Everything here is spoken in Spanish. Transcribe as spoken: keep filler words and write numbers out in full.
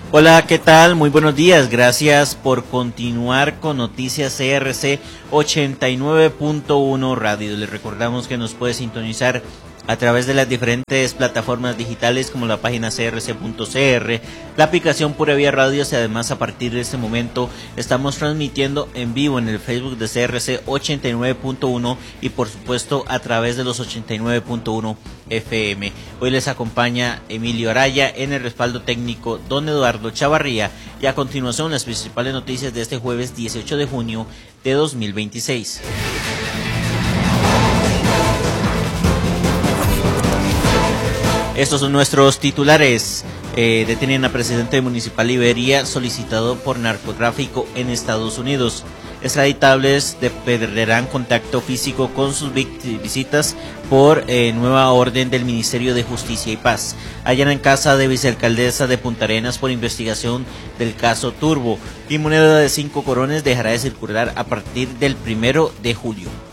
Hola, ¿qué tal? Muy buenos días. Gracias por continuar con Noticias C R C ochenta y nueve punto uno Radio. Les recordamos que nos puede sintonizar a través de las diferentes plataformas digitales como la página c r c punto c r, la aplicación Pura Vía Radios y además a partir de este momento estamos transmitiendo en vivo en el Facebook de C R C ochenta y nueve punto uno y por supuesto a través de los ochenta y nueve punto uno F M. Hoy les acompaña Emilio Araya, en el respaldo técnico don Eduardo Chavarría, y a continuación las principales noticias de este jueves dieciocho de junio de dos mil veintiséis. Estos son nuestros titulares. Eh, detienen a presidente municipal Liberia solicitado por narcotráfico en Estados Unidos. Extraditables de, perderán contacto físico con sus visitas por eh, nueva orden del Ministerio de Justicia y Paz. Hallan en casa de vicealcaldesa de Punta Arenas por investigación del caso Turbo. Y moneda de cinco corones dejará de circular a partir del primero de julio.